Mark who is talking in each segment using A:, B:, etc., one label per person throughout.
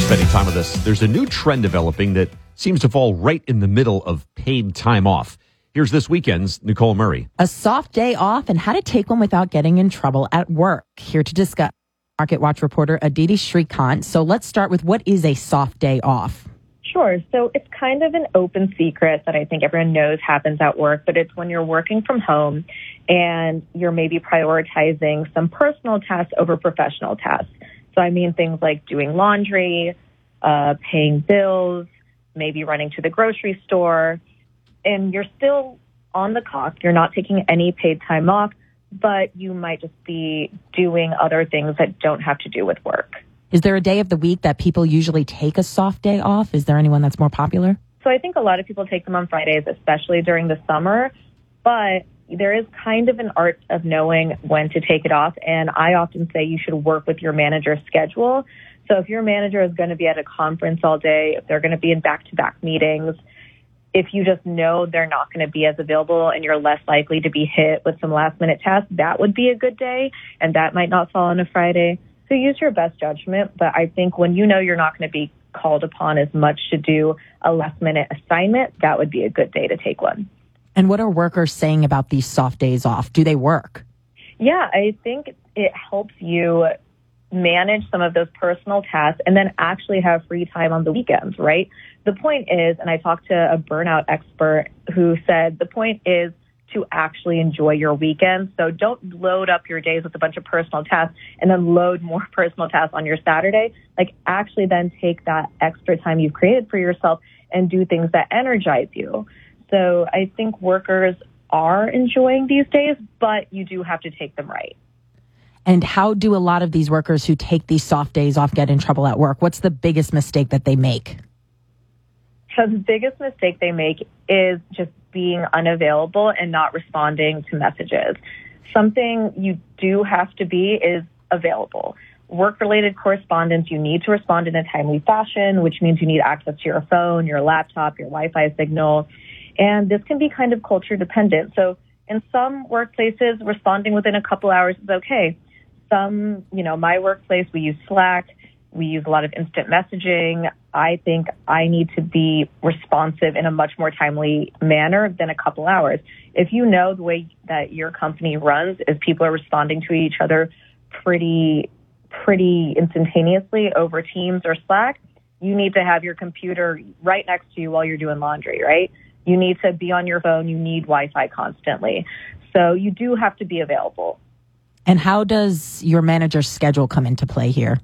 A: spending time with us. There's a new trend developing that seems to fall right in the middle of paid time off. Here's this weekend's Nicole Murray.
B: A soft day off and how to take one without getting in trouble at work. Here to discuss, Market Watch reporter Aditi Shrikant. So let's start with, what is a soft day off?
C: Sure. So it's kind of an open secret that I think everyone knows happens at work, but it's when you're working from home and you're maybe prioritizing some personal tasks over professional tasks. So I mean things like doing laundry, paying bills, maybe running to the grocery store, and you're still on the clock. You're not taking any paid time off, but you might just be doing other things that don't have to do with work.
B: Is there a day of the week that people usually take a soft day off? Is there anyone that's more popular?
C: So I think a lot of people take them on Fridays, especially during the summer, but there is kind of an art of knowing when to take it off. And I often say you should work with your manager's schedule. So if your manager is going to be at a conference all day, if they're going to be in back-to-back meetings, if you just know they're not going to be as available and you're less likely to be hit with some last-minute tasks, that would be a good day, and that might not fall on a Friday. So use your best judgment, but I think when you know you're not going to be called upon as much to do a last-minute assignment, that would be a good day to take one.
B: And what are workers saying about these soft days off? Do they work?
C: Yeah, I think it helps you manage some of those personal tasks and then actually have free time on the weekends, right? The point is, and I talked to a burnout expert who said the point is to actually enjoy your weekends. So don't load up your days with a bunch of personal tasks and then load more personal tasks on your Saturday. Like, actually then take that extra time you've created for yourself and do things that energize you. So I think workers are enjoying these days, but you do have to take them right.
B: And how do a lot of these workers who take these soft days off get in trouble at work? What's the biggest mistake that they make?
C: So the biggest mistake they make is just being unavailable and not responding to messages. Something you do have to be is available. Work-related correspondence, you need to respond in a timely fashion, which means you need access to your phone, your laptop, your Wi-Fi signal. And this can be kind of culture dependent. So in some workplaces, responding within a couple hours is okay. Some, my workplace, we use Slack. We use a lot of instant messaging. I think I need to be responsive in a much more timely manner than a couple hours. If you know the way that your company runs is people are responding to each other pretty instantaneously over Teams or Slack, you need to have your computer right next to you while you're doing laundry, right? You need to be on your phone. You need Wi-Fi constantly. So you do have to be available.
B: And how does your manager's schedule come into play here?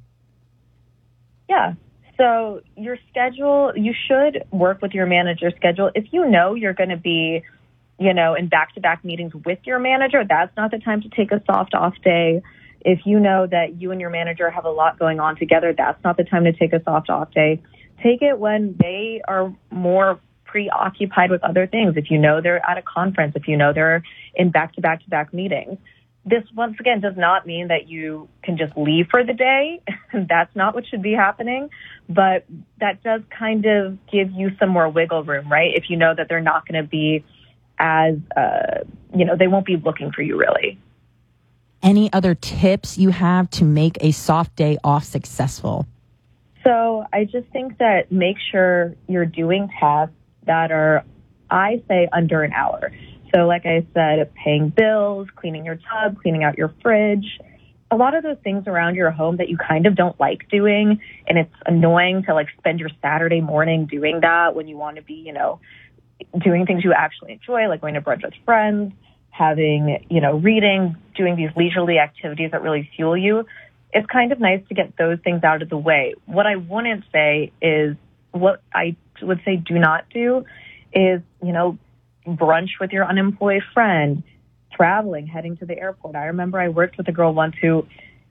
C: Yeah. So your schedule, you should work with your manager's schedule. If you know you're going to be, in back-to-back meetings with your manager, that's not the time to take a soft off day. If you know that you and your manager have a lot going on together, that's not the time to take a soft off day. Take it when they are more preoccupied with other things. If you know they're at a conference, if you know they're in back-to-back meetings. This, once again, does not mean that you can just leave for the day. That's not what should be happening. But that does kind of give you some more wiggle room, right? If you know that they're not going to be as, they won't be looking for you, really.
B: Any other tips you have to make a soft day off successful?
C: So I just think that make sure you're doing tasks that are, I say, under an hour. So like I said, paying bills, cleaning your tub, cleaning out your fridge, a lot of those things around your home that you kind of don't like doing. And it's annoying to spend your Saturday morning doing that when you want to be, doing things you actually enjoy, like going to brunch with friends, having, reading, doing these leisurely activities that really fuel you. It's kind of nice to get those things out of the way. What I wouldn't say is, what I would say do not do is, brunch with your unemployed friend, traveling, heading to the airport. I remember I worked with a girl once who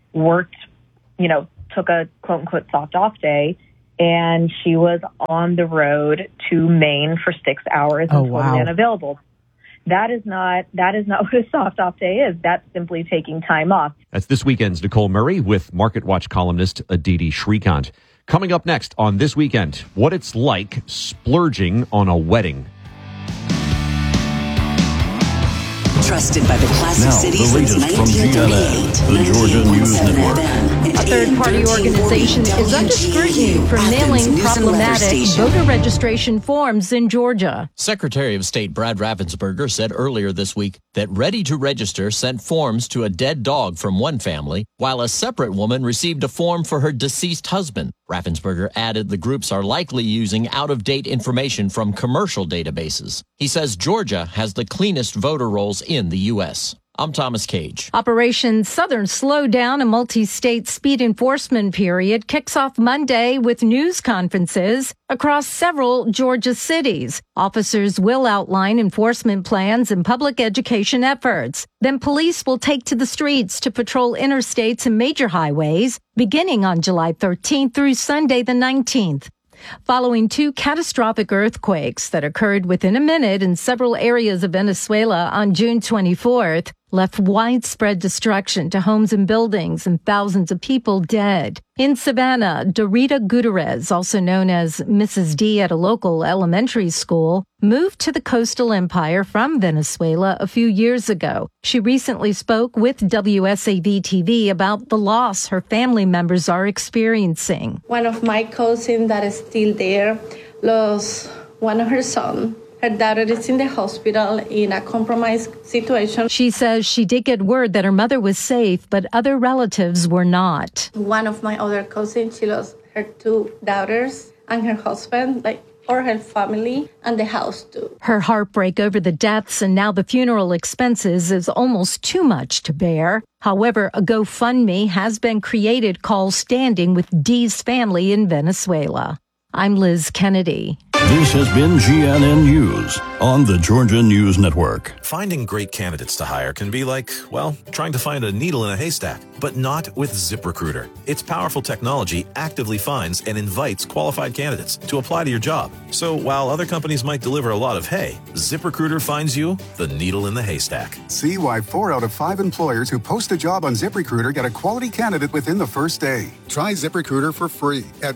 C: took a quote unquote soft off day, and she was on the road to Maine for 6 hours and totally unavailable. That is not what a soft off day is. That's simply taking time off.
A: That's this weekend's Nicole Murray with Market Watch columnist Aditi Shrikant. Coming up next on This Weekend, what it's like splurging on a wedding.
D: Trusted by the classic
E: Now,
D: city
E: the
D: since
E: latest from
D: 1938.
E: GNN, the Georgia News Network.
F: A third-party organization is under scrutiny for mailing problematic voter registration forms in Georgia.
G: Secretary of State Brad Raffensperger said earlier this week that Ready to Register sent forms to a dead dog from one family, while a separate woman received a form for her deceased husband. Raffensperger added the groups are likely using out-of-date information from commercial databases. He says Georgia has the cleanest voter rolls in the U.S. I'm Thomas Cage.
F: Operation Southern Slowdown, a multi-state speed enforcement period, kicks off Monday with news conferences across several Georgia cities. Officers will outline enforcement plans and public education efforts. Then police will take to the streets to patrol interstates and major highways, beginning on July 13th through Sunday the 19th. Following two catastrophic earthquakes that occurred within a minute in several areas of Venezuela on June 24th, left widespread destruction to homes and buildings and thousands of people dead. In Savannah, Dorita Gutierrez, also known as Mrs. D at a local elementary school, moved to the coastal empire from Venezuela a few years ago. She recently spoke with WSAV-TV about the loss her family members are experiencing.
H: One of my cousins that is still there lost one of her sons. Her daughter is in the hospital in a compromised situation.
F: She says she did get word that her mother was safe, but other relatives were not.
H: One of my other cousins, she lost her two daughters and her husband, or her family, and the house too.
F: Her heartbreak over the deaths and now the funeral expenses is almost too much to bear. However, a GoFundMe has been created called Standing with Dee's Family in Venezuela. I'm Liz Kennedy.
E: This has been GNN News on the Georgia News Network.
I: Finding great candidates to hire can be like, well, trying to find a needle in a haystack, but not with ZipRecruiter. Its powerful technology actively finds and invites qualified candidates to apply to your job. So while other companies might deliver a lot of hay, ZipRecruiter finds you the needle in the haystack.
J: See why 4 out of 5 employers who post a job on ZipRecruiter get a quality candidate within the first day. Try ZipRecruiter for free at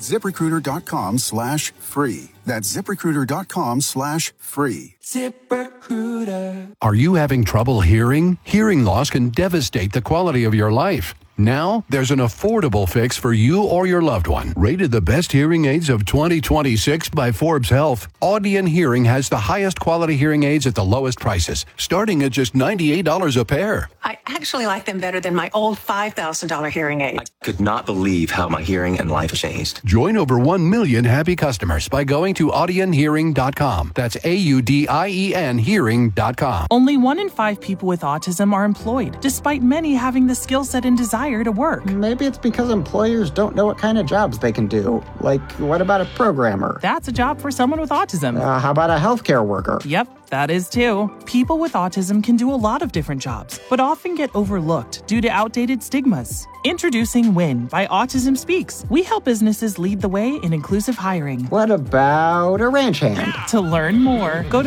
J: ZipRecruiter.com/free. That's ZipRecruiter.com/free.
K: ZipRecruiter. Are you having trouble hearing? Hearing loss can devastate the quality of your life. Now, there's an affordable fix for you or your loved one. Rated the best hearing aids of 2026 by Forbes Health, Audion Hearing has the highest quality hearing aids at the lowest prices, starting at just $98 a pair.
L: I actually like them better than my old $5,000 hearing aid.
M: I could not believe how my hearing and life changed.
K: Join over 1 million happy customers by going to audionhearing.com. That's AUDIEN hearing.com.
N: Only 1 in 5 people with autism are employed, despite many having the skill set and desire to work.
O: Maybe it's because employers don't know what kind of jobs they can do. Like, what about a programmer?
N: That's a job for someone with autism.
O: How about a healthcare worker?
N: Yep, that is too. People with autism can do a lot of different jobs, but often get overlooked due to outdated stigmas. Introducing WIN by Autism Speaks. We help businesses lead the way in inclusive hiring.
O: What about a ranch hand?
N: To learn more, go to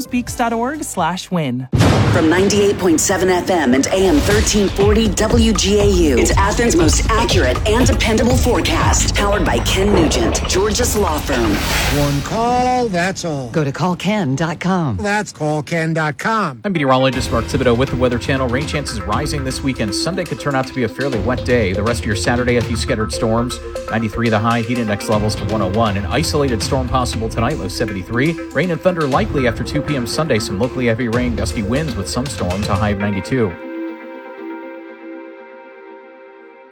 N: autismspeaks.org/win.
D: From 98.7 FM and AM 1340 WGAU, it's Athens' most accurate and dependable forecast. Powered by Ken Nugent, Georgia's law firm.
P: One call, that's all.
D: Go to callken.com.
P: That's callken.com.
Q: I'm meteorologist Mark Thibodeau with the Weather Channel. Rain chances rising this weekend. Sunday could turn out to be a fairly wet day. The rest of your Saturday, a few scattered storms. 93 the high, heat index levels to 101. An isolated storm possible tonight, low 73. Rain and thunder likely after 2 p.m. Sunday. Some locally heavy rain, gusty winds with some storms, a high of 92.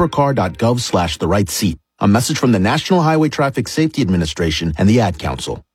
R: Car.gov/the right seat. A message from the National Highway Traffic Safety Administration and the Ad Council.